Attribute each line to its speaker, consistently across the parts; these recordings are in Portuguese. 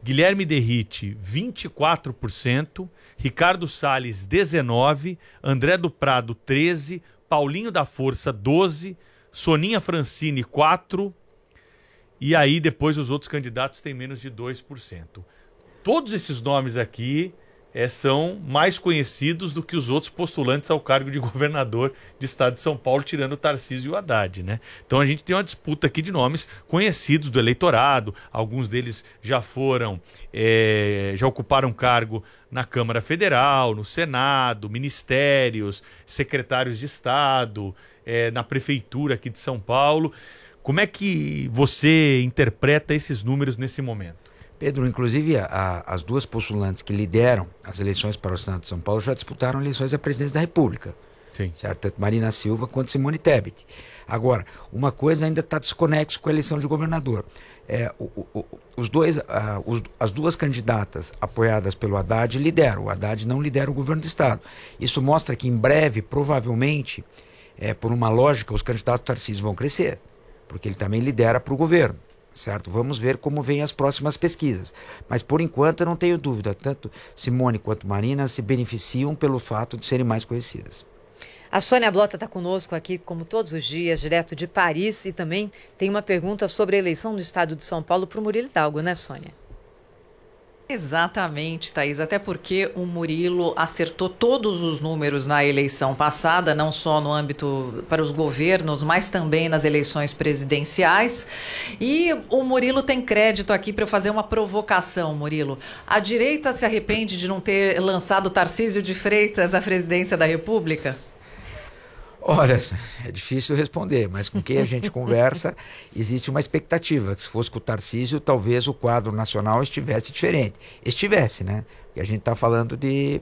Speaker 1: Guilherme Derrite, 24%, Ricardo Salles, 19%, André do Prado, 13%, Paulinho da Força, 12%, Soninha Francini, 4%, e aí depois os outros candidatos têm menos de 2%. Todos esses nomes aqui são mais conhecidos do que os outros postulantes ao cargo de governador de estado de São Paulo, tirando o Tarcísio e o Haddad, né? Então a gente tem uma disputa aqui de nomes conhecidos do eleitorado, alguns deles já ocuparam cargo na Câmara Federal, no Senado, ministérios, secretários de Estado, na Prefeitura aqui de São Paulo. Como é que você interpreta esses números nesse momento?
Speaker 2: Pedro, inclusive as duas postulantes que lideram as eleições para o Senado de São Paulo já disputaram eleições à presidência da República.
Speaker 1: Sim.
Speaker 2: Certo? Tanto Marina Silva quanto Simone Tebet. Agora, uma coisa ainda está desconexo com a eleição de governador. As duas candidatas apoiadas pelo Haddad lideram. O Haddad não lidera o governo do Estado. Isso mostra que em breve, provavelmente, por uma lógica, os candidatos Tarcísio vão crescer, porque ele também lidera para o governo. Certo? Vamos ver como vêm as próximas pesquisas. Mas, por enquanto, eu não tenho dúvida. Tanto Simone quanto Marina se beneficiam pelo fato de serem mais conhecidas.
Speaker 3: A Sônia Blota está conosco aqui, como todos os dias, direto de Paris. E também tem uma pergunta sobre a eleição do estado de São Paulo para o Murilo Hidalgo, né, Sônia?
Speaker 4: Exatamente, Thaís, até porque o Murilo acertou todos os números na eleição passada, não só no âmbito para os governos, mas também nas eleições presidenciais. E o Murilo tem crédito aqui para eu fazer uma provocação, Murilo. A direita se arrepende de não ter lançado Tarcísio de Freitas à presidência da República?
Speaker 2: Olha, é difícil responder, mas com quem a gente conversa, existe uma expectativa, que se fosse com o Tarcísio, talvez o quadro nacional estivesse diferente. Estivesse, né? Porque a gente está falando de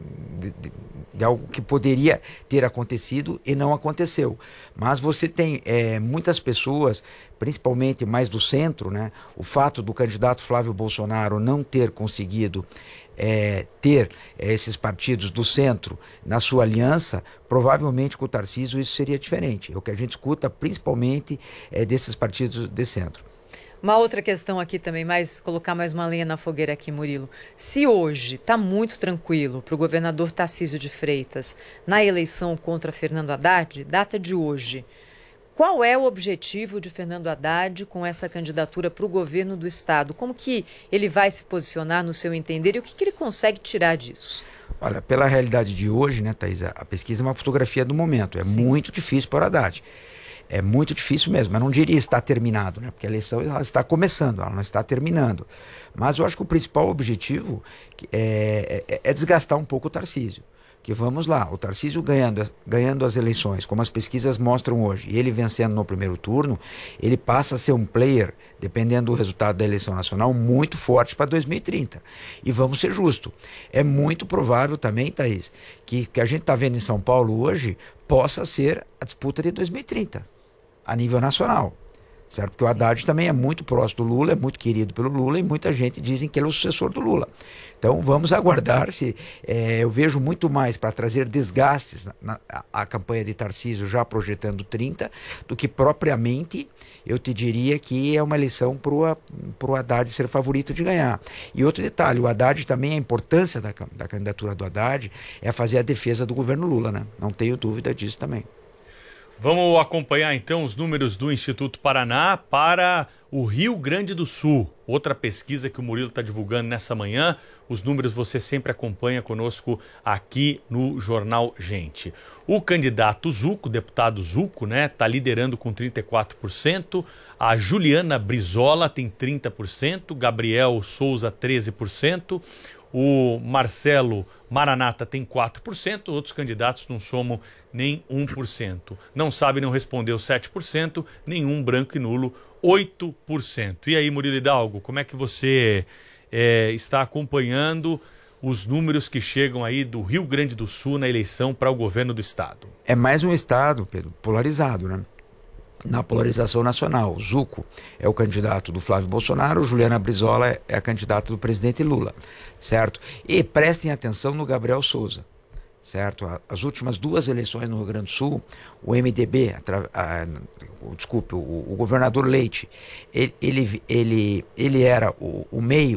Speaker 2: algo que poderia ter acontecido e não aconteceu. Mas você tem muitas pessoas, principalmente mais do centro, né? O fato do candidato Flávio Bolsonaro não ter conseguido ter esses partidos do centro na sua aliança, provavelmente com o Tarcísio isso seria diferente. É o que a gente escuta principalmente desses partidos de centro.
Speaker 3: Uma outra questão aqui também, colocar mais uma lenha na fogueira aqui, Murilo. Se hoje está muito tranquilo para o governador Tarcísio de Freitas na eleição contra Fernando Haddad, data de hoje, qual é o objetivo de Fernando Haddad com essa candidatura para o governo do Estado? Como que ele vai se posicionar no seu entender e o que ele consegue tirar disso?
Speaker 2: Olha, pela realidade de hoje, né, Thaís, a pesquisa é uma fotografia do momento.
Speaker 3: Sim.
Speaker 2: Muito difícil para o Haddad. É muito difícil mesmo, mas não diria está terminado, né? Porque a eleição ela está começando, ela não está terminando. Mas eu acho que o principal objetivo é desgastar um pouco o Tarcísio. Que vamos lá, o Tarcísio ganhando as eleições, como as pesquisas mostram hoje, e ele vencendo no primeiro turno, ele passa a ser um player, dependendo do resultado da eleição nacional, muito forte para 2030. E vamos ser justos, é muito provável também, Thaís, que a gente está vendo em São Paulo hoje, possa ser a disputa de 2030, a nível nacional. Certo? Porque o Haddad também é muito próximo do Lula, é muito querido pelo Lula e muita gente dizem que ele é o sucessor do Lula. Então vamos aguardar se eu vejo muito mais para trazer desgastes à campanha de Tarcísio já projetando 30 do que propriamente eu te diria que é uma eleição para o Haddad ser favorito de ganhar. E outro detalhe, o Haddad também, a importância da candidatura do Haddad é fazer a defesa do governo Lula, né? Não tenho dúvida disso também.
Speaker 1: Vamos acompanhar então os números do Instituto Paraná para o Rio Grande do Sul. Outra pesquisa que o Murilo está divulgando nessa manhã. Os números você sempre acompanha conosco aqui no Jornal Gente. O candidato Zucco, deputado Zucco, né, está liderando com 34%. A Juliana Brizola tem 30%. Gabriel Souza, 13%. O Marcelo Maranata tem 4%, outros candidatos não somam nem 1%. Não sabe, não respondeu 7%, nenhum branco e nulo 8%. E aí, Murilo Hidalgo, como é que você está acompanhando os números que chegam aí do Rio Grande do Sul na eleição para o governo do estado?
Speaker 2: É mais um estado, Pedro, polarizado, né? Na polarização nacional, o Zucco é o candidato do Flávio Bolsonaro, Juliana Brizola é a candidata do presidente Lula, certo? E prestem atenção no Gabriel Souza, certo? As últimas duas eleições no Rio Grande do Sul, o MDB, o governador Leite, ele era o meio